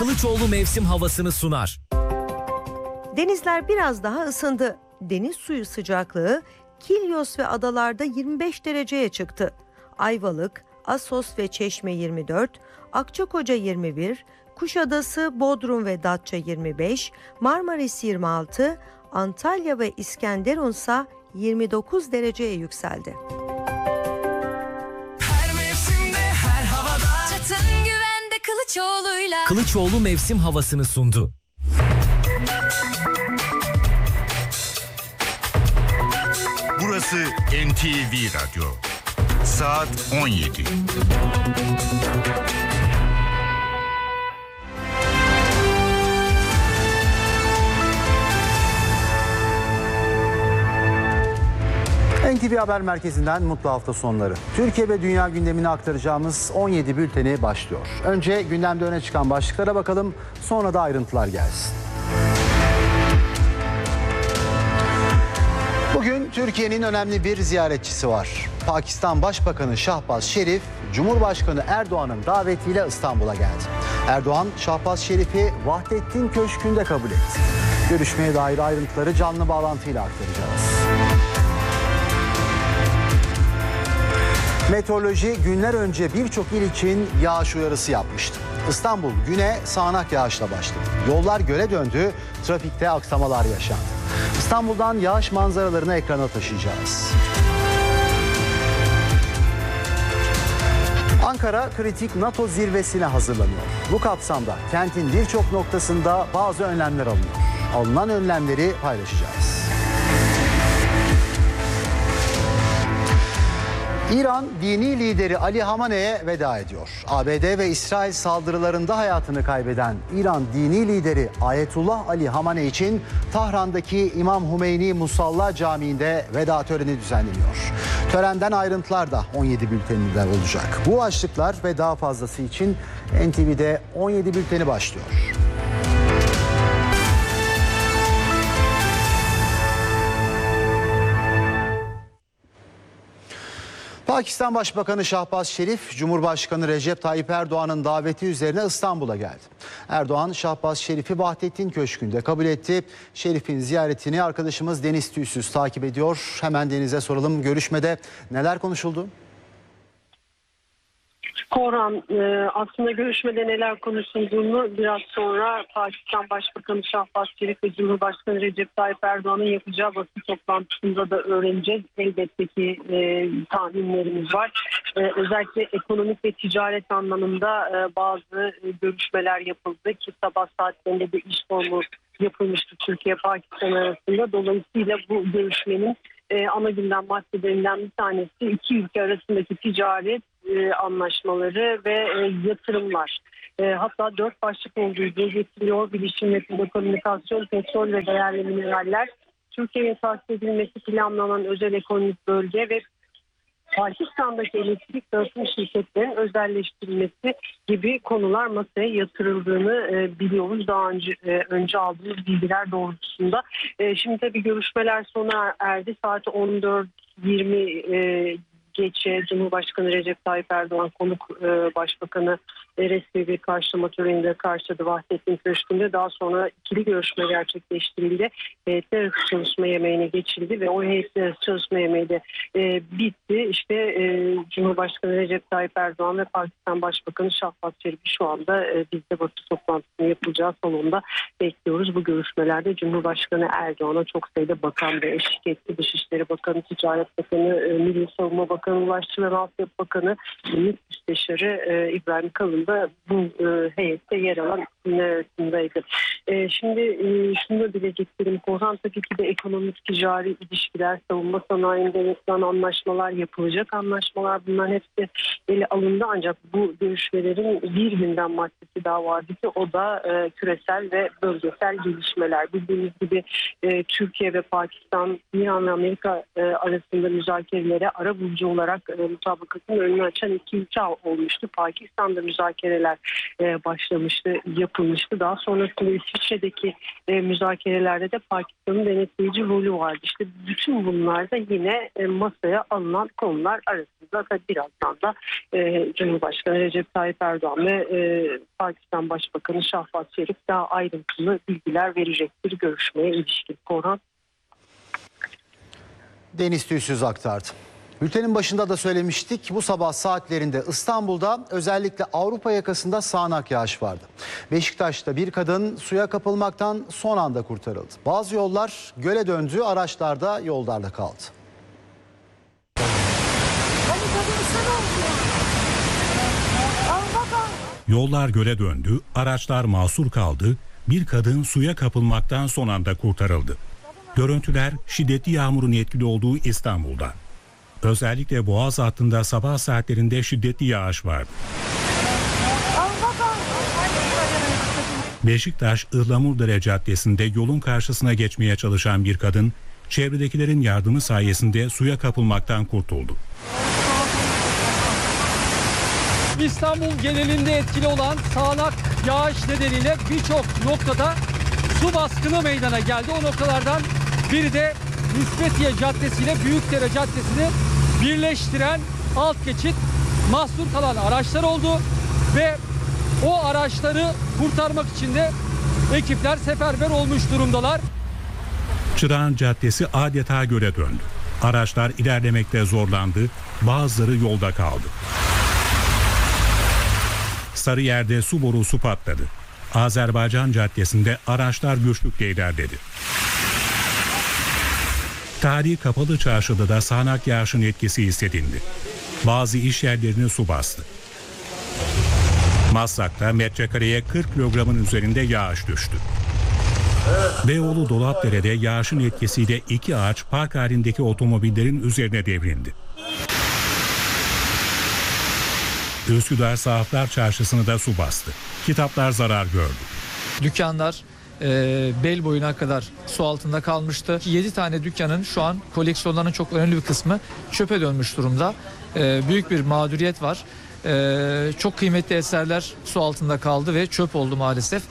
Kılıçoğlu mevsim havasını sunar. Denizler biraz daha ısındı. Deniz suyu sıcaklığı Kilyos ve adalarda 25 dereceye çıktı. Ayvalık, Assos ve Çeşme 24, Akçakoca 21, Kuşadası, Bodrum ve Datça 25, Marmaris 26, Antalya ve İskenderun ise 29 dereceye yükseldi. Her mevsimde, her havada, Çatın güvende Kılıçoğlu'yla. Kılıçoğlu mevsim havasını sundu. Burası NTV Radyo. Saat 17. NTV Haber Merkezi'nden mutlu hafta sonları. Türkiye ve dünya gündemini aktaracağımız 17 bülteni başlıyor. Önce gündemde öne çıkan başlıklara bakalım, sonra da ayrıntılar gelsin. Bugün Türkiye'nin önemli bir ziyaretçisi var. Pakistan Başbakanı Şahbaz Şerif, Cumhurbaşkanı Erdoğan'ın davetiyle İstanbul'a geldi. Erdoğan, Şahbaz Şerif'i Vahdettin Köşkü'nde kabul etti. Görüşmeye dair ayrıntıları canlı bağlantıyla aktaracağız. Meteoroloji günler önce birçok il için yağış uyarısı yapmıştı. İstanbul güne sağanak yağışla başladı. Yollar göle döndü, trafikte aksamalar yaşandı. İstanbul'dan yağış manzaralarını ekrana taşıyacağız. Ankara kritik NATO zirvesine hazırlanıyor. Bu kapsamda kentin birçok noktasında bazı önlemler alınıyor. Alınan önlemleri paylaşacağız. İran dini lideri Ali Hamane'ye veda ediyor. ABD ve İsrail saldırılarında hayatını kaybeden İran dini lideri Ayetullah Ali Hamane için Tahran'daki İmam Hümeyni Musalla Camii'nde veda töreni düzenleniyor. Törenden ayrıntılar da 17 bülteninde olacak. Bu başlıklar ve daha fazlası için NTV'de 17 bülteni başlıyor. Pakistan Başbakanı Şahbaz Şerif, Cumhurbaşkanı Recep Tayyip Erdoğan'ın daveti üzerine İstanbul'a geldi. Erdoğan, Şahbaz Şerif'i Vahdettin Köşkü'nde kabul etti. Şerif'in ziyaretini arkadaşımız Deniz Tüysüz takip ediyor. Hemen Deniz'e soralım. Görüşmede neler konuşuldu? Korhan, aslında görüşmede neler konuşulduğunu biraz sonra Pakistan Başbakanı Şahbaz Şerif ve Cumhurbaşkanı Recep Tayyip Erdoğan'ın yapacağı basın toplantısında da öğreneceğiz. Elbette ki tahminlerimiz var. Özellikle ekonomik ve ticaret anlamında bazı görüşmeler yapıldı ki sabah saatlerinde de iş formu yapılmıştı Türkiye-Pakistan arasında. Dolayısıyla bu görüşmenin ana gündem maddelerinden bir tanesi iki ülke arasındaki ticaret anlaşmaları ve yatırımlar. Hatta 4 başlık olduğu getiriyor. Bilişim ve telekomünikasyon, petrol ve değerli mineraller, Türkiye'ye tahsis edilmesi planlanan özel ekonomik bölge ve Pakistan'daki elektrik dağıtım şirketlerinin özelleştirilmesi gibi konular masaya yatırıldığını biliyoruz. Daha önce aldığımız bilgiler doğrultusunda. Şimdi tabii görüşmeler sona erdi. Saat 14:20 geçe Cumhurbaşkanı Recep Tayyip Erdoğan konuk başbakanı resmi bir karşılama töreninde karşıladı Vahdettin Köşkü'nde. Daha sonra ikili görüşme gerçekleştirildi. Heyetler arası çalışma yemeğine geçildi ve o heyetler arası çalışma yemeği de bitti. İşte Cumhurbaşkanı Recep Tayyip Erdoğan ve Pakistan Başbakanı Şahbaz Şerif'i şu anda biz de basın toplantısının yapılacağı salonda bekliyoruz. Bu görüşmelerde Cumhurbaşkanı Erdoğan'a çok sayıda bakan ve eşlik etti. Dışişleri Bakanı, Ticaret Bakanı, Milli Savunma Bakanı, Ulaştırma ve Altyapı Bakanı, Milli Müsteşarı İbrahim Kalın da bu heyette yer alan isimler arasındaydı. Şimdi şunu da bileceklerim Korhan, tabii ki de ekonomik ticari ilişkiler, savunma sanayinde yapılan anlaşmalar, yapılacak anlaşmalar, bunların hepsi ele alındı, ancak bu görüşmelerin bir gündem maddesi daha vardı ki o da küresel ve bölgesel gelişmeler. Bildiğiniz gibi Türkiye ve Pakistan, İran ve Amerika arasında müzakerelere arabulucu olarak mutabakatın önünü açan iki ülke olmuştu. Pakistan'da müzakereler başlamıştı, yapılmıştı. Daha sonrasında İsviçre'deki müzakerelerde de Pakistan'ın denetleyici rolü vardı. İşte bütün bunlar da yine masaya alınan konular arasında. Tabii birazdan da Cumhurbaşkanı Recep Tayyip Erdoğan ve Pakistan Başbakanı Şahbaz Şerif daha ayrıntılı bilgiler verecektir görüşmeye ilişkin. Korhan. Deniz Tüysüz aktardı. Bültenin başında da söylemiştik, bu sabah saatlerinde İstanbul'da özellikle Avrupa yakasında sağanak yağış vardı. Beşiktaş'ta bir kadın suya kapılmaktan son anda kurtarıldı. Bazı yollar göle döndü, araçlar da yollarda kaldı. Yollar göle döndü, araçlar mahsur kaldı, bir kadın suya kapılmaktan son anda kurtarıldı. Görüntüler şiddetli yağmurun etkili olduğu İstanbul'da. Özellikle Boğaz hattında sabah saatlerinde şiddetli yağış vardı. Beşiktaş Ihlamurdere Caddesi'nde yolun karşısına geçmeye çalışan bir kadın, çevredekilerin yardımı sayesinde suya kapılmaktan kurtuldu. İstanbul genelinde etkili olan sağanak yağış nedeniyle birçok noktada su baskını meydana geldi. O noktalardan biri de Nispetiye Caddesi ile Büyükdere Caddesi'ni birleştiren alt geçit. Mahsur kalan araçlar oldu ve o araçları kurtarmak için de ekipler seferber olmuş durumdalar. Çırağan Caddesi adeta göle döndü. Araçlar ilerlemekte zorlandı, bazıları yolda kaldı. Sarıyer'de su borusu patladı. Azerbaycan Caddesi'nde araçlar güçlükle ilerledi. Tarihi Kapalı Çarşı'da da sağanak yağışın etkisi hissedildi. Bazı iş yerlerini su bastı. Maslak'ta metrekareye 40 kilogramın üzerinde yağış düştü. Beyoğlu Dolapdere'de yağışın etkisiyle 2 ağaç park halindeki otomobillerin üzerine devrildi. Üsküdar Sahaflar Çarşısı'nı da su bastı. Kitaplar zarar gördü. Dükkanlar bel boyuna kadar su altında kalmıştı. 7 tane dükkanın şu an koleksiyonlarının çok önemli bir kısmı çöpe dönmüş durumda. Büyük bir mağduriyet var. Çok kıymetli eserler su altında kaldı ve çöp oldu maalesef.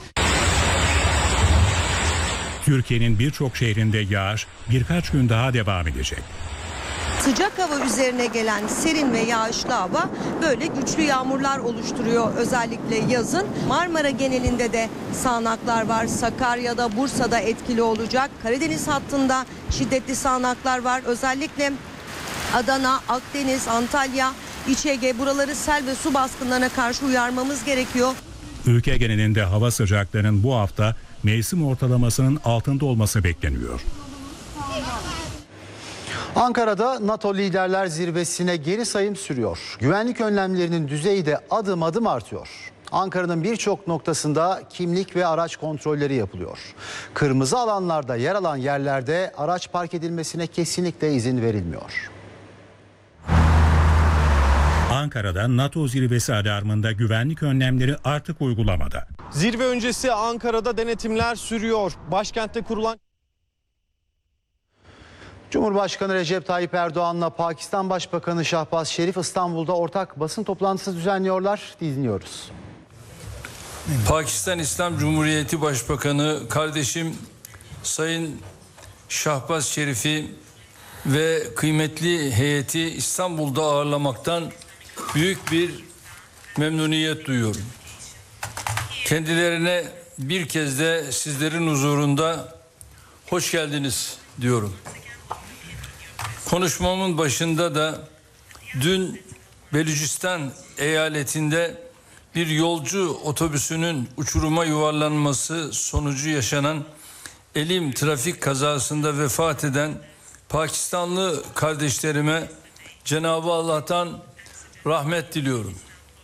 Türkiye'nin birçok şehrinde yağış birkaç gün daha devam edecek. Sıcak hava üzerine gelen serin ve yağışlı hava böyle güçlü yağmurlar oluşturuyor özellikle yazın. Marmara genelinde de sağanaklar var. Sakarya'da, Bursa'da etkili olacak. Karadeniz hattında şiddetli sağanaklar var. Özellikle Adana, Akdeniz, Antalya, İç Ege buraları sel ve su baskınlarına karşı uyarmamız gerekiyor. Ülke genelinde hava sıcaklığının bu hafta mevsim ortalamasının altında olması bekleniyor. Ankara'da NATO Liderler Zirvesi'ne geri sayım sürüyor. Güvenlik önlemlerinin düzeyi de adım adım artıyor. Ankara'nın birçok noktasında kimlik ve araç kontrolleri yapılıyor. Kırmızı alanlarda yer alan yerlerde araç park edilmesine kesinlikle izin verilmiyor. Ankara'da NATO zirvesi alarmında güvenlik önlemleri artık uygulamada. Zirve öncesi Ankara'da denetimler sürüyor. Başkentte kurulan... Cumhurbaşkanı Recep Tayyip Erdoğan'la Pakistan Başbakanı Şahbaz Şerif İstanbul'da ortak basın toplantısı düzenliyorlar. Dinliyoruz. Pakistan İslam Cumhuriyeti Başbakanı kardeşim Sayın Şahbaz Şerif'i ve kıymetli heyeti İstanbul'da ağırlamaktan büyük bir memnuniyet duyuyorum. Kendilerine bir kez de sizlerin huzurunda hoş geldiniz diyorum. Konuşmamın başında da dün Belucistan eyaletinde bir yolcu otobüsünün uçuruma yuvarlanması sonucu yaşanan elim trafik kazasında vefat eden Pakistanlı kardeşlerime Cenab-ı Allah'tan rahmet diliyorum.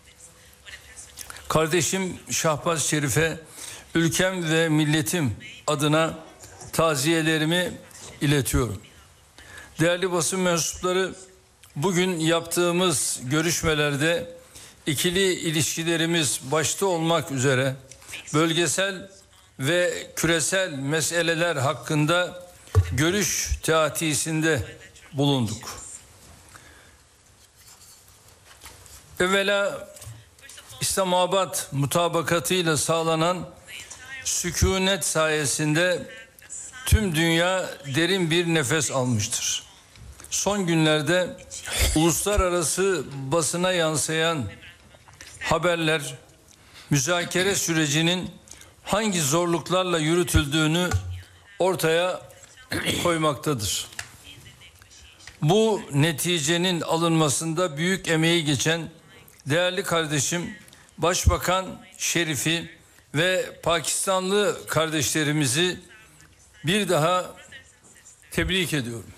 Kardeşim Şahbaz Şerif'e ülkem ve milletim adına taziyelerimi iletiyorum. Değerli basın mensupları, bugün yaptığımız görüşmelerde ikili ilişkilerimiz başta olmak üzere bölgesel ve küresel meseleler hakkında görüş teatisinde bulunduk. Evvela İslamabad mutabakatıyla sağlanan sükunet sayesinde tüm dünya derin bir nefes almıştır. Son günlerde uluslararası basına yansıyan haberler müzakere sürecinin hangi zorluklarla yürütüldüğünü ortaya koymaktadır. Bu neticenin alınmasında büyük emeği geçen değerli kardeşim Başbakan Şerif'i ve Pakistanlı kardeşlerimizi bir daha tebrik ediyorum.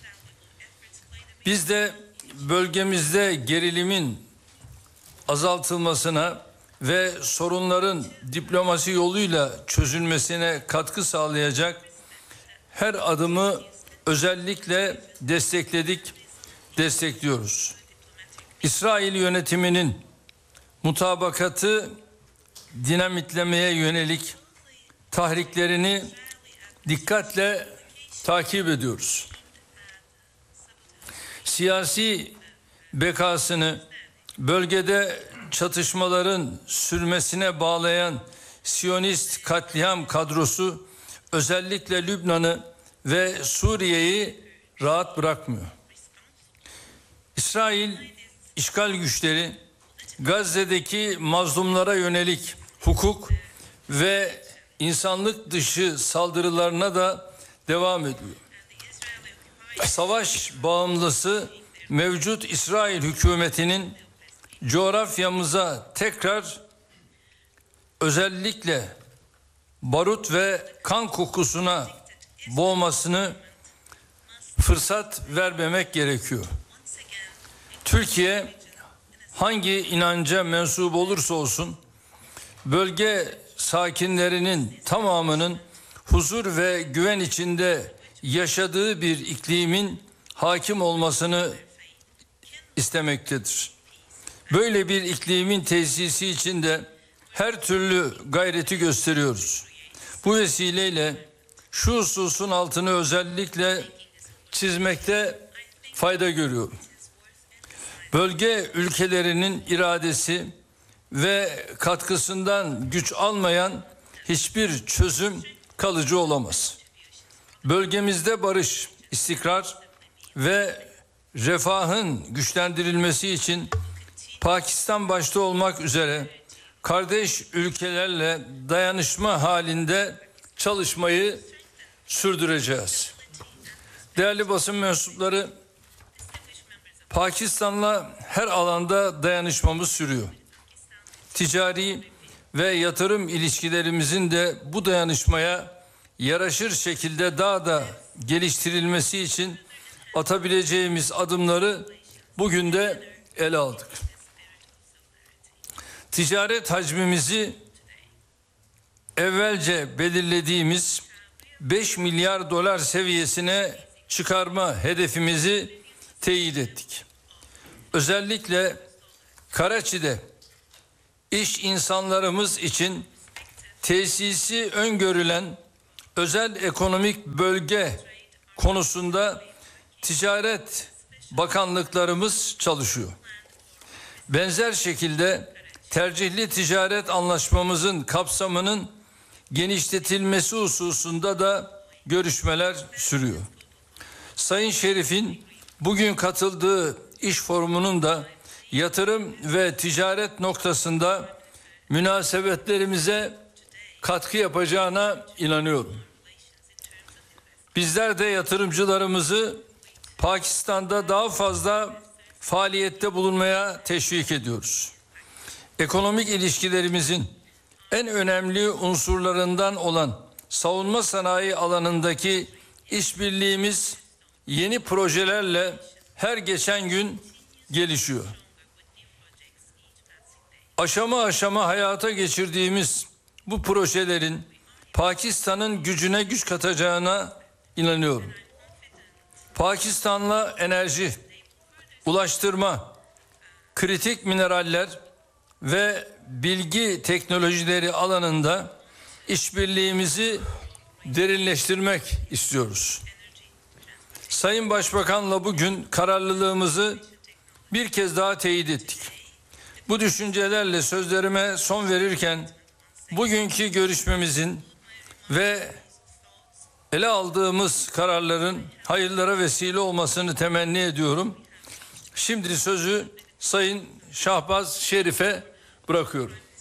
Biz de bölgemizde gerilimin azaltılmasına ve sorunların diplomasi yoluyla çözülmesine katkı sağlayacak her adımı özellikle destekliyoruz. İsrail yönetiminin mutabakatı dinamitlemeye yönelik tahriklerini dikkatle takip ediyoruz. Siyasi bekasını bölgede çatışmaların sürmesine bağlayan Siyonist katliam kadrosu özellikle Lübnan'ı ve Suriye'yi rahat bırakmıyor. İsrail işgal güçleri Gazze'deki mazlumlara yönelik hukuk ve insanlık dışı saldırılarına da devam ediyor. Savaş bağımlısı mevcut İsrail hükümetinin coğrafyamıza tekrar özellikle barut ve kan kokusuna boğmasını fırsat vermemek gerekiyor. Türkiye hangi inanca mensup olursa olsun bölge sakinlerinin tamamının huzur ve güven içinde yaşadığı bir iklimin hakim olmasını istemektedir. Böyle bir iklimin tesisi için de her türlü gayreti gösteriyoruz. Bu vesileyle şu hususun altını özellikle çizmekte fayda görüyorum. Bölge ülkelerinin iradesi ve katkısından güç almayan hiçbir çözüm kalıcı olamaz. Bölgemizde barış, istikrar ve refahın güçlendirilmesi için Pakistan başta olmak üzere kardeş ülkelerle dayanışma halinde çalışmayı sürdüreceğiz. Değerli basın mensupları, Pakistan'la her alanda dayanışmamız sürüyor. Ticari ve yatırım ilişkilerimizin de bu dayanışmaya yaraşır şekilde daha da geliştirilmesi için atabileceğimiz adımları bugün de ele aldık. Ticaret hacmimizi evvelce belirlediğimiz 5 milyar dolar seviyesine çıkarma hedefimizi teyit ettik. Özellikle Karaçi'de iş insanlarımız için tesisi öngörülen özel ekonomik bölge konusunda ticaret bakanlıklarımız çalışıyor. Benzer şekilde tercihli ticaret anlaşmamızın kapsamının genişletilmesi hususunda da görüşmeler sürüyor. Sayın Şerif'in bugün katıldığı iş forumunun da yatırım ve ticaret noktasında münasebetlerimize katkı yapacağına inanıyorum. Bizler de yatırımcılarımızı Pakistan'da daha fazla faaliyette bulunmaya teşvik ediyoruz. Ekonomik ilişkilerimizin en önemli unsurlarından olan savunma sanayi alanındaki işbirliğimiz yeni projelerle her geçen gün gelişiyor. Aşama aşama hayata geçirdiğimiz bu projelerin Pakistan'ın gücüne güç katacağına inanıyorum. Pakistan'la enerji, ulaştırma, kritik mineraller ve bilgi teknolojileri alanında işbirliğimizi derinleştirmek istiyoruz. Sayın Başbakan'la bugün kararlılığımızı bir kez daha teyit ettik. Bu düşüncelerle sözlerime son verirken bugünkü görüşmemizin ve ele aldığımız kararların hayırlara vesile olmasını temenni ediyorum. Şimdi sözü Sayın Şahbaz Şerif'e bırakıyorum.